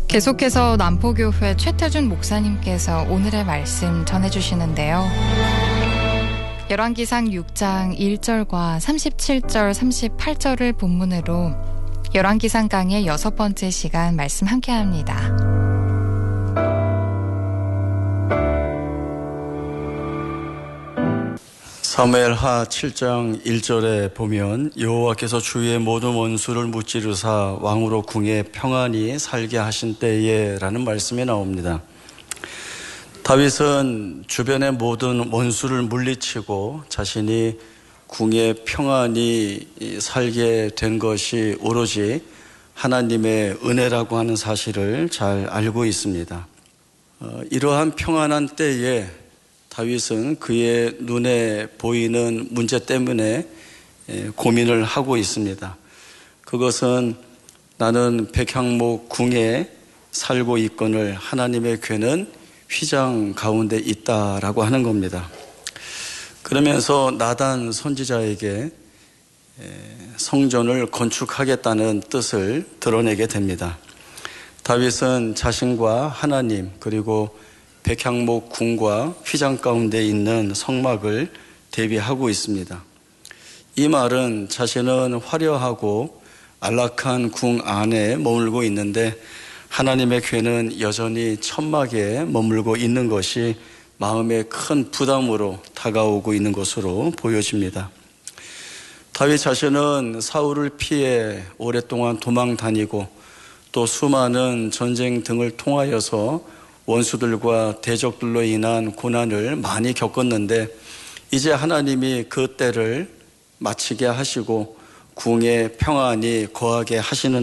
계속해서 남포교회 최태준 목사님께서 오늘의 말씀 전해주시는데요. 열왕기상 6장 1절과 37절, 38절을 본문으로 열왕기상 강의 6번째 시간 말씀 함께합니다. 사무엘하 7장 1절에 보면 여호와께서 주의 모든 원수를 무찌르사 왕으로 궁에 평안히 살게 하신 때에 라는 말씀이 나옵니다. 다윗은 주변의 모든 원수를 물리치고 자신이 궁에 평안히 살게 된 것이 오로지 하나님의 은혜라고 하는 사실을 잘 알고 있습니다. 이러한 평안한 때에 다윗은 그의 눈에 보이는 문제 때문에 고민을 하고 있습니다. 그것은 나는 백향목 궁에 살고 있거늘 하나님의 궤는 휘장 가운데 있다라고 하는 겁니다. 그러면서 나단 선지자에게 성전을 건축하겠다는 뜻을 드러내게 됩니다. 다윗은 자신과 하나님 그리고 백향목 궁과 휘장 가운데 있는 성막을 대비하고 있습니다. 이 말은 자신은 화려하고 안락한 궁 안에 머물고 있는데 하나님의 궤는 여전히 천막에 머물고 있는 것이 마음에 큰 부담으로 다가오고 있는 것으로 보여집니다. 다윗 자신은 사울을 피해 오랫동안 도망 다니고 또 수많은 전쟁 등을 통하여서 원수들과 대적들로 인한 고난을 많이 겪었는데 이제 하나님이 그 때를 마치게 하시고 궁에 평안히 거하게 하시는